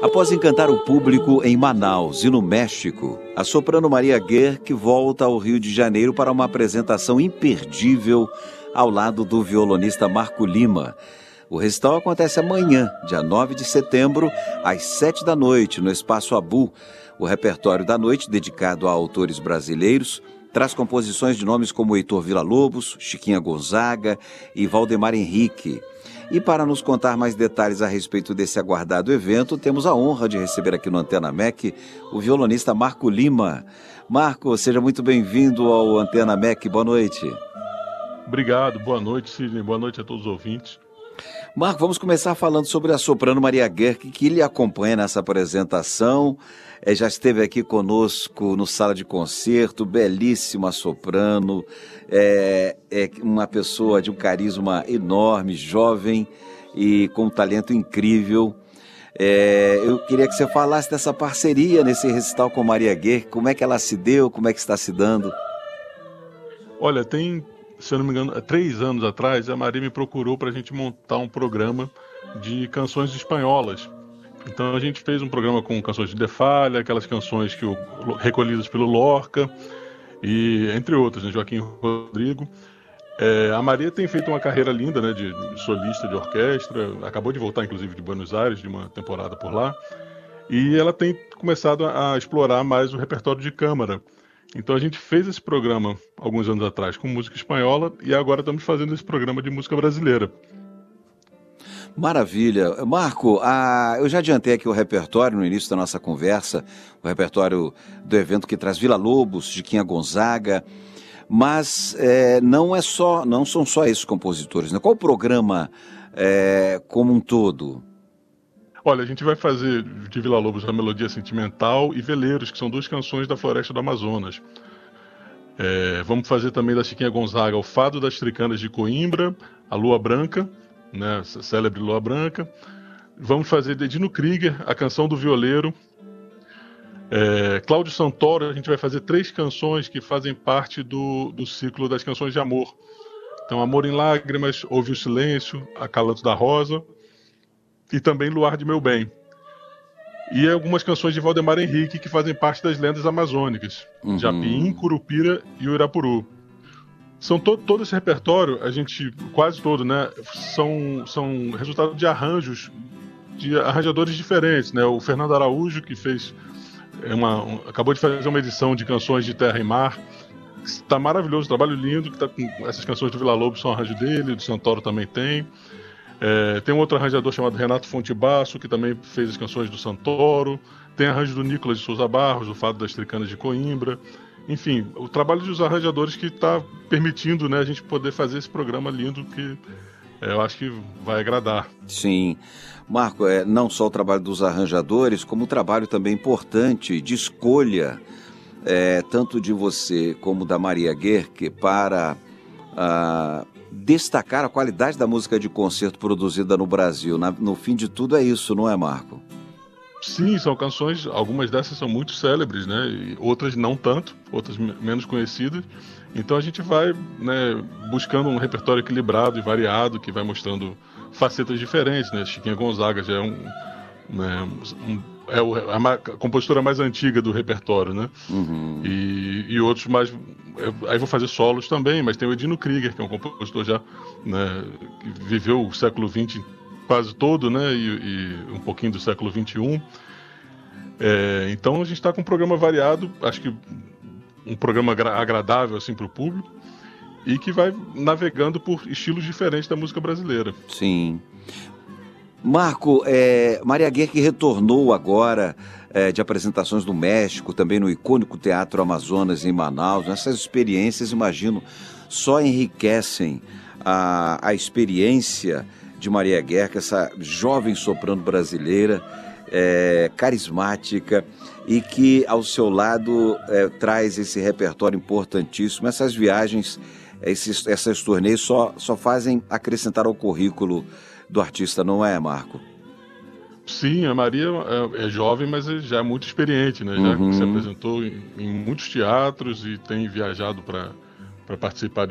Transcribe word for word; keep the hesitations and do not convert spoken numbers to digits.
Após encantar o público em Manaus e no México, a soprano Maria Guerque volta ao Rio de Janeiro para uma apresentação imperdível ao lado do violonista Marco Lima. O recital acontece amanhã, dia nove de setembro, às sete da noite, no Espaço Abu. O repertório da noite, dedicado a autores brasileiros, traz composições de nomes como Heitor Villa-Lobos, Chiquinha Gonzaga e Valdemar Henrique. E para nos contar mais detalhes a respeito desse aguardado evento, temos a honra de receber aqui no Antena M E C o violonista Marco Lima. Marco, seja muito bem-vindo ao Antena M E C. Boa noite. Obrigado, boa noite, Sidney. Boa noite a todos os ouvintes. Marco, vamos começar falando sobre a soprano Maria Guerque, que lhe acompanha nessa apresentação. É, já esteve aqui conosco no Sala de Concerto, belíssima soprano, é, é uma pessoa de um carisma enorme, jovem e com um talento incrível. É, eu queria que você falasse dessa parceria nesse recital com Maria Guerque, como é que ela se deu, como é que está se dando? Olha, tem, se eu não me engano, há três anos atrás, a Maria me procurou para a gente montar um programa de canções espanholas. Então a gente fez um programa com canções de De Falha, aquelas canções que o, recolhidas pelo Lorca, e entre outras, né, Joaquim Rodrigo. É, a Maria tem feito uma carreira linda, né, de, de solista de orquestra, acabou de voltar inclusive de Buenos Aires, de uma temporada por lá, e ela tem começado a, a explorar mais o repertório de câmara. Então a gente fez esse programa alguns anos atrás com música espanhola e agora estamos fazendo esse programa de música brasileira. Maravilha. Marco, a... eu já adiantei aqui o repertório no início da nossa conversa, o repertório do evento que traz Villa-Lobos, Chiquinha Gonzaga, mas é, não, é só, não são só esses compositores, né? Qual o programa é, como um todo? Olha, a gente vai fazer de Villa-Lobos a Melodia Sentimental e Veleiros, que são duas canções da Floresta do Amazonas. É, vamos fazer também da Chiquinha Gonzaga o Fado das Tricanas de Coimbra, a Lua Branca, né, a célebre Lua Branca. Vamos fazer de Dino Krieger, a Canção do Violeiro. É, Cláudio Santoro, a gente vai fazer três canções que fazem parte do, do ciclo das canções de amor. Então, Amor em Lágrimas, Ouve o Silêncio, Acalanto da Rosa e também Luar de Meu Bem. E algumas canções de Valdemar Henrique que fazem parte das lendas amazônicas, Uhum. Japim, Curupira e Uirapuru. São to- todo esse repertório, a gente, quase todo, né, são, são resultado de arranjos de arranjadores diferentes, né? O Fernando Araújo, que fez uma, um, acabou de fazer uma edição de canções de Terra e Mar, está maravilhoso, trabalho lindo, que tá com essas canções do Villa-Lobos são arranjo dele, do Santoro também tem. É, tem um outro arranjador chamado Renato Fontebasso, que também fez as canções do Santoro. Tem arranjo do Nicolas de Souza Barros, o Fado das Tricanas de Coimbra. Enfim, o trabalho dos arranjadores que está permitindo, né, a gente poder fazer esse programa lindo que é, eu acho que vai agradar. Sim. Marco, é, não só o trabalho dos arranjadores, como o trabalho também importante de escolha, é, tanto de você como da Maria Guerque, para ah, destacar a qualidade da música de concerto produzida no Brasil. Na, no fim de tudo é isso, não é, Marco? Sim, são canções, algumas dessas são muito célebres, né? E outras não tanto, outras me- menos conhecidas. Então a gente vai, né, buscando um repertório equilibrado e variado que vai mostrando facetas diferentes, né? Chiquinha Gonzaga já é um, né, um- é o- a, ma- a compositora mais antiga do repertório, né? Uhum. E, e outros mais, eu- aí vou fazer solos também, mas tem o Edino Krieger, que é um compositor já, né, que viveu o século vinte quase todo, né? E, e um pouquinho do século vinte e um. É, então a gente está com um programa variado, acho que um programa agra- agradável assim para o público e que vai navegando por estilos diferentes da música brasileira. Sim. Marco, é, Maria Guerque retornou agora é, de apresentações no México, também no icônico Teatro Amazonas em Manaus. Essas experiências, imagino, só enriquecem a, a experiência de Maria Guerque, essa jovem soprano brasileira, é, carismática e que ao seu lado é, traz esse repertório importantíssimo. Essas viagens, esses, essas turnês só, só fazem acrescentar ao currículo do artista, não é, Marco? Sim, a Maria é, é jovem, mas já é muito experiente, né? Já se Uhum. apresentou em, em muitos teatros e tem viajado para para participar